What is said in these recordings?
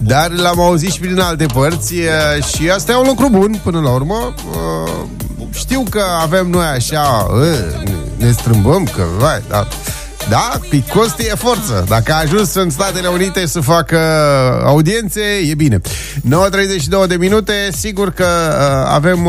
Dar l-am auzit și prin alte părți și asta e un lucru bun până la urmă. Știu că avem noi așa, ne strâmbăm, că vai, da, pe cost e forță. Dacă a ajuns în Statele Unite să facă audiențe, e bine. 9:32 de minute. Sigur că avem,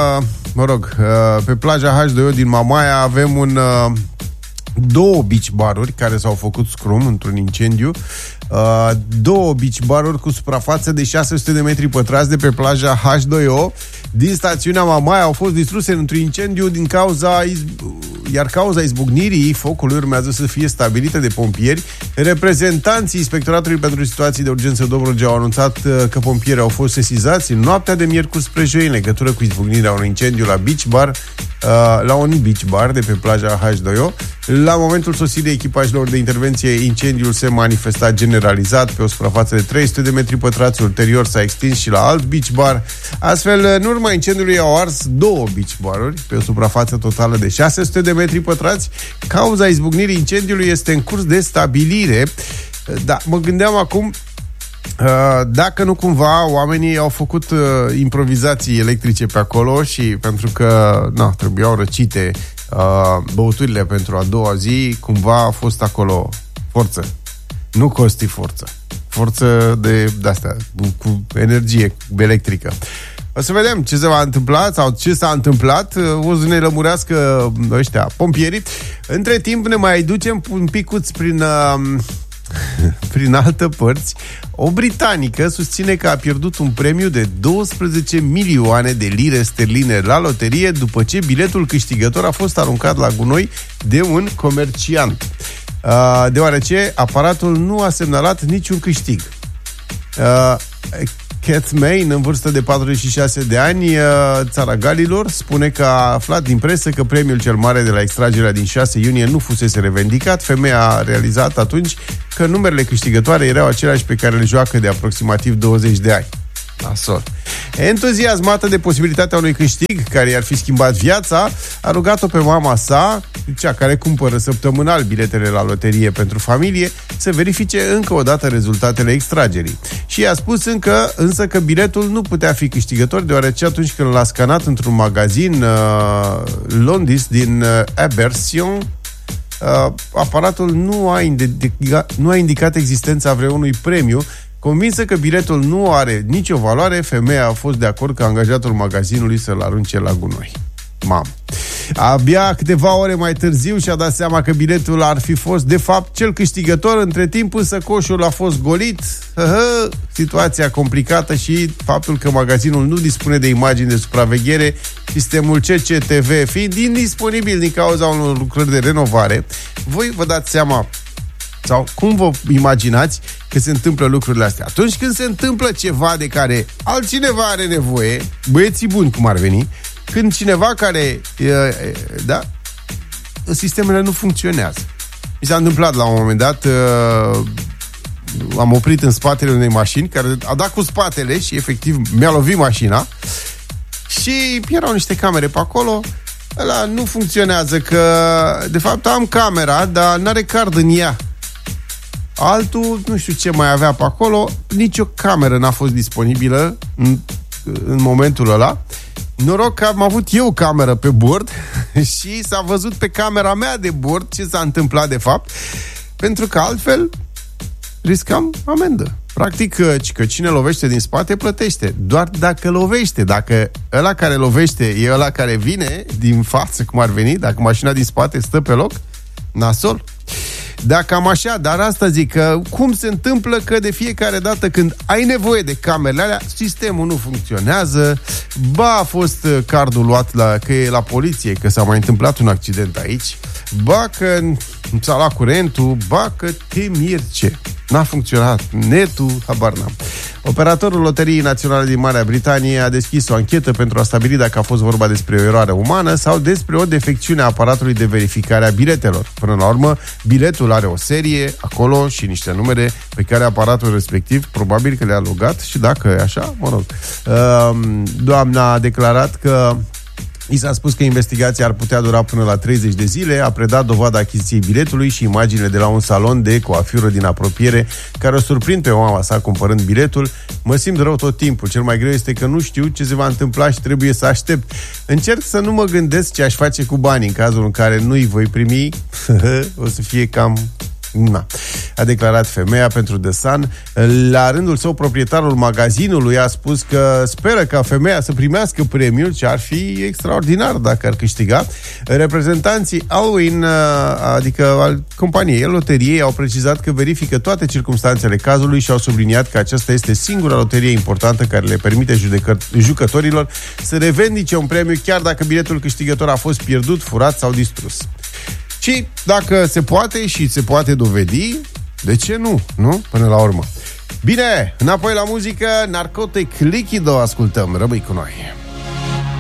pe plaja H2O din Mamaia avem două beach baruri care s-au făcut scrum într-un incendiu. Două beach baruri cu suprafață de 600 de metri pătrați de pe plaja H2O din stațiunea Mamaia au fost distruse într-un incendiu iar cauza izbucnirii focului urmează să fie stabilită de pompieri. Reprezentanții Inspectoratului pentru Situații de Urgență Dobrogea au anunțat că pompierii au fost sesizați în noaptea de miercuri spre joi în legătură cu izbucnirea unui incendiu la un beach bar de pe plaja H2O. La momentul sosirii echipajelor de intervenție, incendiul se manifesta generalizat pe o suprafață de 300 de metri pătrați, ulterior s-a extins și la alt beach bar. Astfel, în urma incendiului au ars două beach baruri pe o suprafață totală de 600 de metri pătrați. Cauza izbucnirii incendiului este în curs de stabilire. Da, mă gândeam acum dacă nu cumva oamenii au făcut improvizații electrice pe acolo și pentru că trebuiau răcite băuturile pentru a doua zi, cumva a fost acolo forță. Nu Costi forță de-astea cu energie electrică. O să vedem ce se va întâmpla sau ce s-a întâmplat. O să ne lămurească ăștia pompierii. Între timp ne mai ducem un picuț prin altă părți. O britanică susține că a pierdut un premiu de 12 milioane de lire sterline la loterie după ce biletul câștigător a fost aruncat la gunoi de un comerciant, deoarece aparatul nu a semnalat niciun câștig. Cat Main, în vârstă de 46 de ani, țara Galilor, spune că a aflat din presă că premiul cel mare de la extragerea din 6 iunie nu fusese revendicat. Femeia a realizat atunci că numerele câștigătoare erau aceleași pe care le joacă de aproximativ 20 de ani. Nasol. Entuziasmată de posibilitatea unui câștig care i-ar fi schimbat viața, a rugat-o pe mama sa, cea care cumpără săptămânal biletele la loterie pentru familie, să verifice încă o dată rezultatele extragerii. Și i-a spus însă că biletul nu putea fi câștigător, deoarece atunci când l-a scanat într-un magazin Londis din Aberystwyth, aparatul nu a indicat existența vreunui premiu. Convinsă că biletul nu are nicio valoare, femeia a fost de acord ca angajatul magazinului să-l arunce la gunoi. Mamă. Abia câteva ore mai târziu și-a dat seama că biletul ar fi fost de fapt cel câștigător. Între timp însă coșul a fost golit. Situația complicată și faptul că magazinul nu dispune de imagini de supraveghere, sistemul CCTV fiind indisponibil din cauza unor lucrări de renovare. Voi vă dați seama sau cum vă imaginați că se întâmplă lucrurile astea? Atunci când se întâmplă ceva de care altcineva are nevoie, băieții buni cum ar veni, când cineva care sistemele nu funcționează. Mi s-a întâmplat la un moment dat, am oprit în spatele unei mașini care a dat cu spatele și efectiv mi-a lovit mașina și erau niște camere pe acolo. Ăla nu funcționează, că de fapt am camera, dar n-are card în ea. Altul, nu știu ce mai avea pe acolo, nicio cameră n-a fost disponibilă în momentul ăla. Noroc că am avut eu cameră pe bord și s-a văzut pe camera mea de bord ce s-a întâmplat de fapt, pentru că altfel riscam amendă. Practic, că cine lovește din spate plătește. Doar dacă lovește. Dacă ăla care lovește e ăla care vine din față, cum ar veni, dacă mașina din spate stă pe loc, nasol. Dacă am așa, dar asta zic, că cum se întâmplă că de fiecare dată când ai nevoie de camerele alea, sistemul nu funcționează, ba a fost cardul luat că e la poliție, că s-a mai întâmplat un accident aici, ba că s-a luat curentul, ba că te mirce. N-a funcționat netul, habar n-am. Operatorul Loteriei Naționale din Marea Britanie a deschis o anchetă pentru a stabili dacă a fost vorba despre o eroare umană sau despre o defecțiune a aparatului de verificare a biletelor. Până la urmă, biletul are o serie acolo și niște numere pe care aparatul respectiv probabil că le-a logat și dacă e așa, mă rog. Doamna a declarat că I s-a spus că investigația ar putea dura până la 30 de zile, a predat dovada achiziției biletului și imaginile de la un salon de coafură din apropiere, care o surprind pe mama sa cumpărând biletul. Mă simt rău tot timpul. Cel mai greu este că nu știu ce se va întâmpla și trebuie să aștept. Încerc să nu mă gândesc ce aș face cu banii în cazul în care nu-i voi primi. O să fie cam... Na, a declarat femeia pentru The Sun. La rândul său, proprietarul magazinului a spus că speră ca femeia să primească premiul, ce ar fi extraordinar dacă ar câștiga. Reprezentanții Alwyn, adică al companiei loteriei, au precizat că verifică toate circumstanțele cazului și au subliniat că aceasta este singura loterie importantă care le permite jucătorilor să revendice un premiu, chiar dacă biletul câștigător a fost pierdut, furat sau distrus. Și dacă se poate și se poate dovedi, de ce nu? Nu? Până la urmă. Bine, înapoi la muzică, Narcotic Liquido ascultăm. Rămâi cu noi.